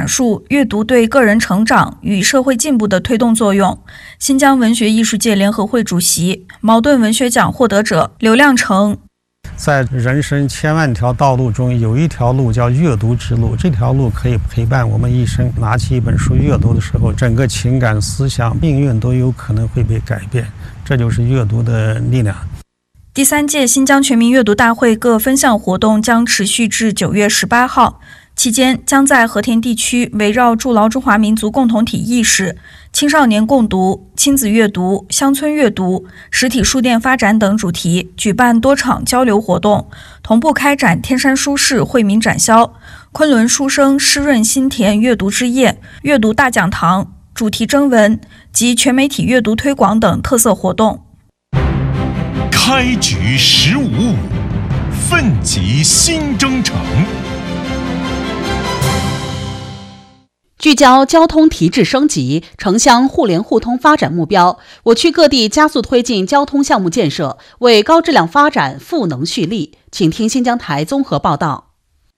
阐述阅读对个人成长与社会进步的推动作用。新疆文学艺术界联合会主席、茅盾文学奖获得者刘亮程， 在人生千万条道路中，有一条路叫阅读之路，这条路可以陪伴我们一生。拿起一本书阅读的时候，整个情感、思想、命运都有可能会被改变，这就是阅读的力量。 第3届新疆全民阅读大会各分项活动将持续至9月18号，期间将在和田地区围绕筑牢中华民族共同体意识、青少年共读、亲子阅读、乡村阅读、实体书店发展等主题举办多场交流活动，同步开展天山书市惠民展销、昆仑书生湿润心田阅读之夜、阅读大讲堂、主题征文及全媒体阅读推广等特色活动。 开局15，奋楫新征程。 聚焦交通提质升级、城乡互联互通发展目标，我区各地加速推进交通项目建设，为高质量发展赋能蓄力。请听新疆台综合报道。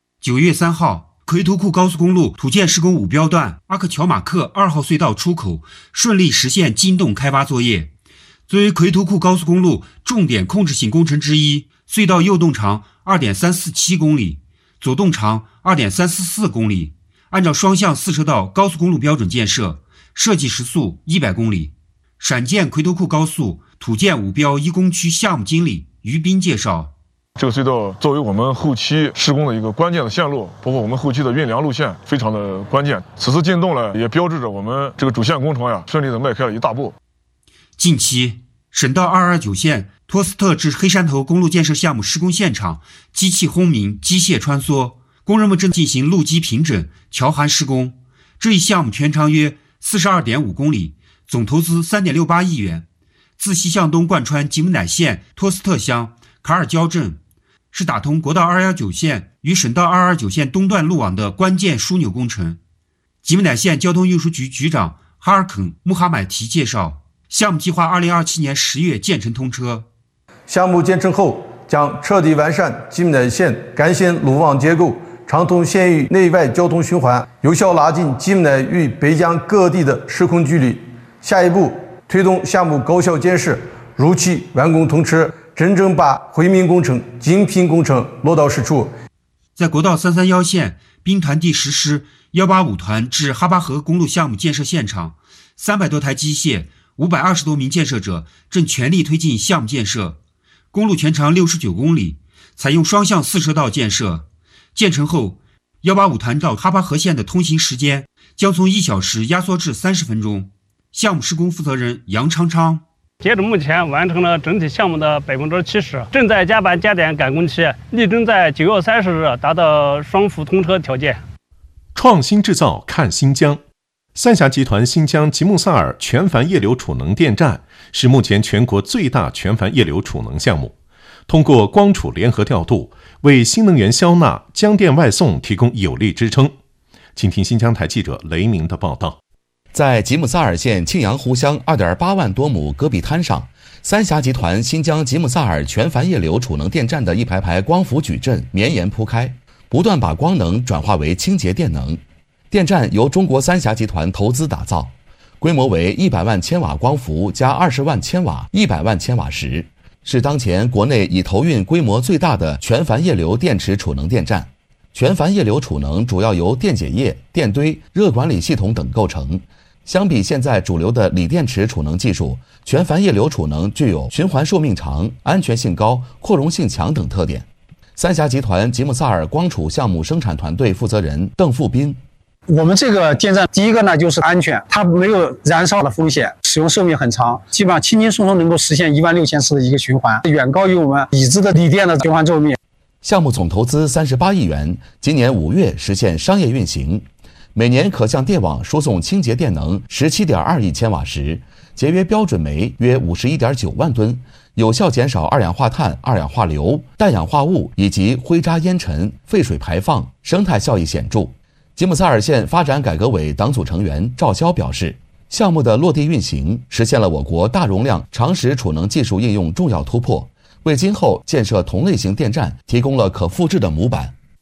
9月3号，奎图库高速公路土建施工5标段阿克乔马克2号隧道出口顺利实现机动开挖作业。作为奎图库高速公路重点控制性工程之一，隧道右洞长 2.347 公里，左洞长 2.344 公里，按照双向4车道高速公路标准建设，设计时速100公里。陕建奎图库高速土建5标1工区项目经理于斌介绍， 这个隧道作为我们后期施工的一个关键的线路，包括我们后期的运粮路线非常的关键。此次进洞呢，也标志着我们这个主线工程顺利的迈开了一大步。 近期，省道229线托斯特至黑山头公路建设项目施工现场机器轰鸣、机械穿梭，工人们正进行路基平整、桥涵施工。这一项目全长约 42.5 公里，总投资 3.68 亿元，自西向东贯穿吉木乃县托斯特乡卡尔焦镇，是打通国道219线与省道229线东段路网的关键枢纽工程。吉木乃县交通运输局局长哈尔肯穆哈买提介绍，项目计划2027年10月建成通车。 项目建成后，将彻底完善吉木乃县干线路网结构，畅通县域内外交通循环，有效拉近吉木乃与北疆各地的时空距离。下一步，推动项目高效建设，如期完工通车，真正把惠民工程、精品工程落到实处。 在国道331线兵团第10师185团至哈巴河公路项目建设现场，300多台机械，520多名建设者正全力推进项目建设。公路全长69公里，采用双向4车道建设。建成后，185团到哈巴河县的通行时间将从1小时压缩至30分钟。项目施工负责人杨昌昌， 截止目前完成了整体项目的70%，正在加班加点赶工期，力争在9月30日达到双幅通车条件。 创新制造看新疆。三峡集团新疆吉木萨尔全帆液流储能电站是目前全国最大全帆液流储能项目，通过光储联合调度，为新能源消纳、江电外送提供有力支撑。请听新疆台记者雷鸣的报道。 在吉木萨尔县庆阳湖乡 2.8 万多亩戈壁滩上，三峡集团新疆吉木萨尔全帆液流储能电站的一排排光伏矩阵绵延铺开，不断把光能转化为清洁电能。电站由中国三峡集团投资打造，规模为100万千瓦光伏加20万千瓦、100万千瓦时，是当前国内已投运规模最大的全帆液流电池储能电站。全帆液流储能主要由电解液、电堆、热管理系统等构成。相比现在主流的锂电池储能技术，全帆液流储能具有循环寿命长、安全性高、扩容性强等特点。三峡集团吉木萨尔光储项目生产团队负责人邓富斌， 我们这个电站第一个呢就是安全，它没有燃烧的风险，使用寿命很长，基本上轻轻松松能够实现16000次的一个循环，远高于我们已知的锂电的循环寿命。 项目总投资38亿元，今年5月实现商业运行，每年可向电网输送清洁电能17.2亿千瓦时，节约标准煤约51.9万吨，有效减少二氧化碳、二氧化硫、氮氧化物以及灰渣烟尘、废水排放，生态效益显著。吉木萨尔县发展改革委党组成员赵潇表示，项目的落地运行实现了我国大容量长时储能技术应用重要突破，为今后建设同类型电站提供了可复制的模板。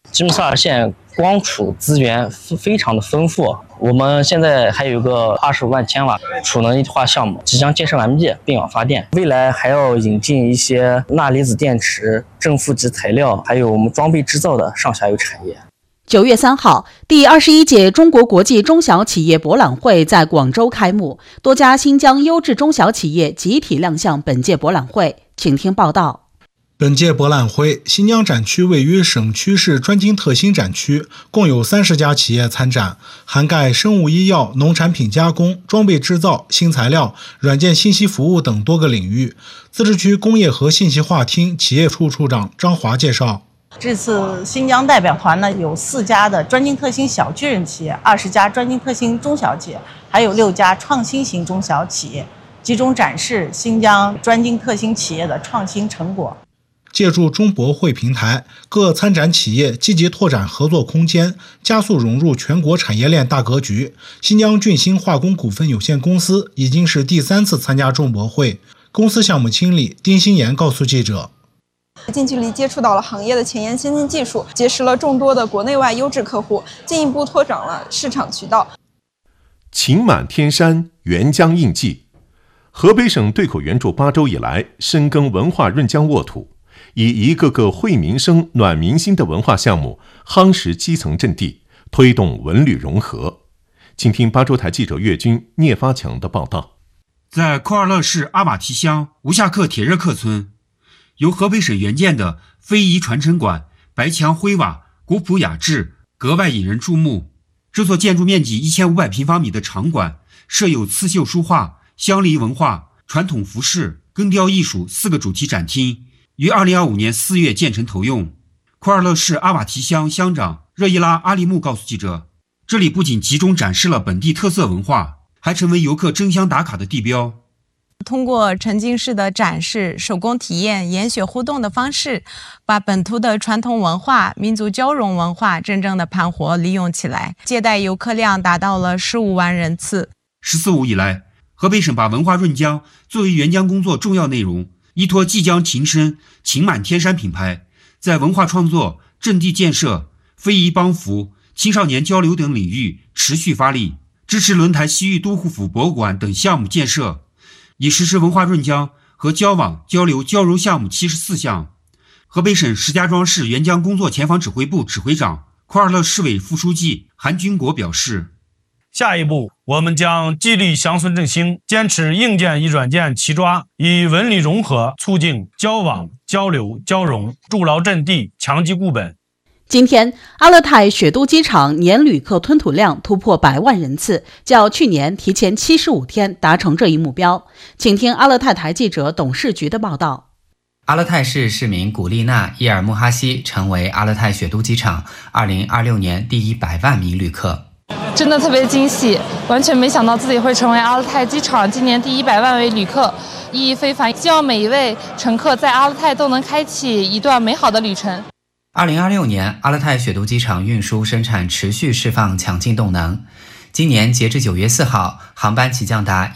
吉木萨尔县光储资源非常的丰富，我们现在还有一个25万千瓦储能一体化项目即将建设完毕并网发电，未来还要引进一些钠离子电池、正负极材料，还有我们装备制造的上下游产业。 9月3号，第21届中国国际中小企业博览会在广州开幕，多家新疆优质中小企业集体亮相本届博览会。请听报道。 本届博览会，新疆展区位于省区市专精特新展区，共有30家企业参展，涵盖生物医药、农产品加工、装备制造、新材料、软件信息服务等多个领域。自治区工业和信息化厅企业处处长张华介绍， 这次新疆代表团呢，有4家的专精特新小巨人企业，20家专精特新中小企业，还有6家创新型中小企业，集中展示新疆专精特新企业的创新成果。 借助中博会平台，各参展企业积极拓展合作空间，加速融入全国产业链大格局。新疆俊兴化工股份有限公司已经是第3次参加中博会。公司项目经理丁新岩告诉记者， 近距离接触到了行业的前沿先进技术，结识了众多的国内外优质客户，进一步拓展了市场渠道。 晴满天山，沅江印记。河北省对口援助8周以来，深耕文化润江沃土，以一个个惠民生、暖民心的文化项目夯实基层阵地，推动文旅融合。请听巴州台记者岳军、聂发强的报道。 在库尔勒市阿马提乡吴夏克铁热克村，由河北省援建的非遗传承馆，白墙灰瓦，古朴雅致，格外引人注目。这座建筑面积1500平方米的场馆，设有刺绣书画、乡里文化、传统服饰、根雕艺术4个主题展厅，于2025年4月建成投用。库尔勒市阿瓦提乡乡长热依拉阿利木告诉记者，这里不仅集中展示了本地特色文化，还成为游客争相打卡的地标。 通过沉浸式的展示、手工体验、研学互动的方式，把本土的传统文化、民族交融文化真正的盘活利用起来，接待游客量达到了15万人次。 14-5以来，河北省把文化润江作为援疆工作重要内容，依托即将情深、晴满天山品牌，在文化创作、阵地建设、非遗帮扶、青少年交流等领域持续发力，支持轮台西域都护府博物馆等项目建设，已实施文化润江和交往、交流、交融项目74项。河北省石家庄市援疆工作前防指挥部指挥长、库尔勒市委副书记韩军国表示， 下一步，我们将激励乡村振兴，坚持硬件与软件齐抓，以文旅融合促进交往、交流、交融，筑牢阵地，强基固本。 今天，阿勒泰雪都机场年旅客吞吐量突破100万人次，较去年提前75天达成这一目标。请听阿勒泰台记者董事局的报道。 阿勒泰市市民古丽娜·伊尔穆哈西成为阿勒泰雪都机场2026年第100万名旅客。 真的特别惊喜，完全没想到自己会成为阿勒泰机场今年第100万位旅客，意义非凡。希望每一位乘客在阿勒泰都能开启一段美好的旅程。 2026年，阿勒泰雪都机场运输生产持续释放强劲动能。今年截至9月4号，航班起降达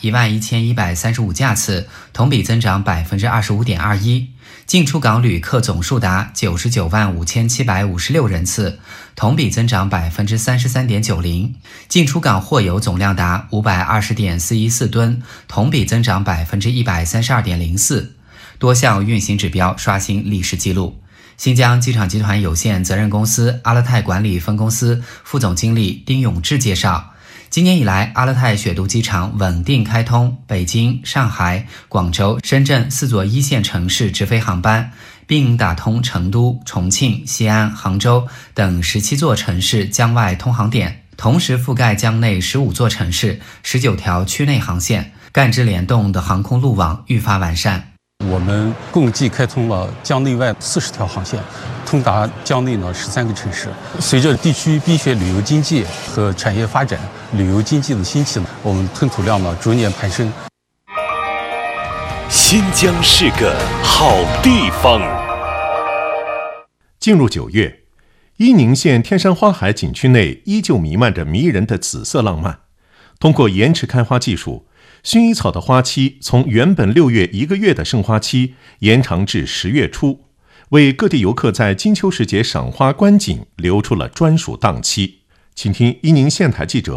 11135架次，同比增长25.21%。进出港旅客总数达995756人次，同比增长33.90%。进出港货油总量达520.414吨，同比增长132.04%。多项运行指标刷新历史纪录。新疆机场集团有限责任公司阿勒泰管理分公司副总经理丁永志介绍，今年以来，阿勒泰雪都机场稳定开通北京、上海、广州、深圳4座1线城市直飞航班，并打通成都、重庆、西安、杭州等17座城市疆外通航点，同时覆盖疆内15座城市、19条区内航线，干支联动的航空路网愈发完善。 我们共计开通了疆内外40条航线，通达疆内13个城市。随着地区逼学旅游经济和产业发展，旅游经济的兴起，我们吞吐量逐年攀升。 新疆是个好地方。 进入9月，伊宁县天山花海景区内依旧弥漫着迷人的紫色浪漫。通过延迟开花技术，薰衣草的花期从原本6月1个月的盛花期延长至10月初， 为各地游客在金秋时节赏花观景留出了专属档期。请听伊宁县台记者